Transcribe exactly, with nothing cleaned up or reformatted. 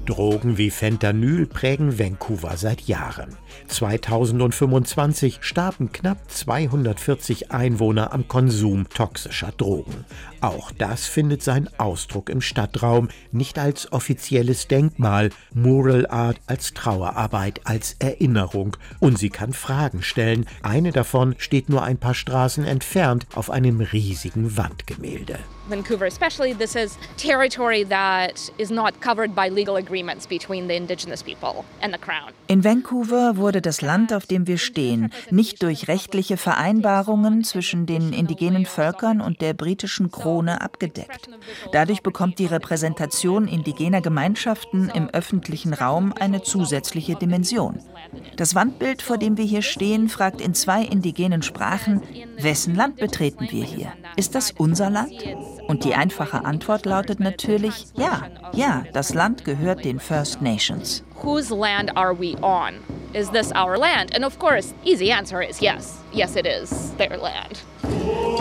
Drogen wie Fentanyl prägen Vancouver seit Jahren. zweitausendfünfundzwanzig starben knapp zweihundertvierzig Einwohner am Konsum toxischer Drogen. Auch das findet seinen Ausdruck im Stadtraum, nicht als offizielles Denkmal, Mural Art als Trauerarbeit, als Erinnerung. Und sie kann Fragen stellen. Eine davon steht nur ein paar Straßen entfernt auf einem riesigen Wandgemälde. Vancouver especially, this is territory that is not covered by legal agreements between the indigenous people and the Crown. In Vancouver wurde das Land, auf dem wir stehen, nicht durch rechtliche Vereinbarungen zwischen den indigenen Völkern und der britischen Krone abgedeckt. Dadurch bekommt die Repräsentation indigener Gemeinschaften im öffentlichen Raum eine zusätzliche Dimension. Das Wandbild, vor dem wir hier stehen, fragt in zwei indigenen Sprachen: Wessen Land betreten wir hier? Ist das unser Land? Und die einfache Antwort lautet natürlich: Ja, ja, das Land gehört den First Nations. Whose land are we on? Is this our land? And of course, easy answer is yes. Yes, it is their land.